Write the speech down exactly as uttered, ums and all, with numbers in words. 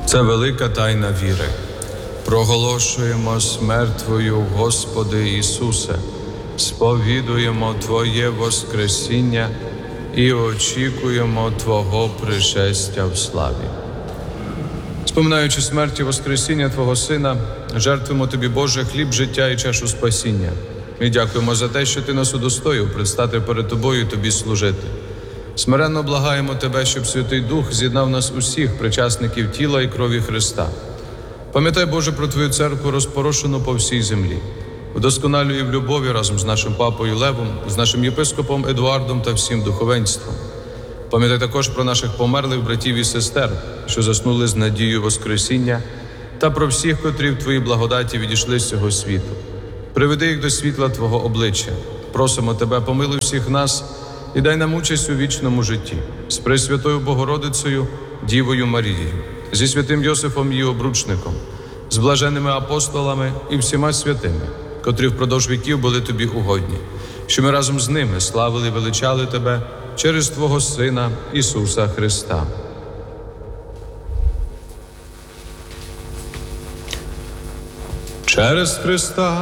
Це велика тайна віри. Проголошуємо смерть Твою, Господи Ісусе, сповідуємо Твоє Воскресіння і очікуємо Твого пришестя в славі. Споминаючи смерть і Воскресіння Твого Сина, жертвуємо Тобі, Боже, хліб життя і чашу спасіння. Ми дякуємо за те, що Ти нас удостоїв предстати перед Тобою і Тобі служити. Смиренно благаємо Тебе, щоб Святий Дух з'єднав нас усіх, причасників тіла і крові Христа. Пам'ятай, Боже, про Твою церкву, розпорошену по всій землі. Вдосконалюй в любові разом з нашим папою Левом, з нашим єпископом Едуардом та всім духовенством. Пам'ятай також про наших померлих братів і сестер, що заснули з надією Воскресіння, та про всіх, котрі в Твоїй благодаті відійшли з цього світу. Приведи їх до світла Твого обличчя. Просимо Тебе, помилуй всіх нас і дай нам участь у вічному житті. З Пресвятою Богородицею, Дівою Марією, зі святим Йосифом її обручником, з блаженними апостолами і всіма святими, котрі впродовж віків були Тобі угодні, що ми разом з ними славили і величали Тебе через Твого Сина Ісуса Христа. Через Христа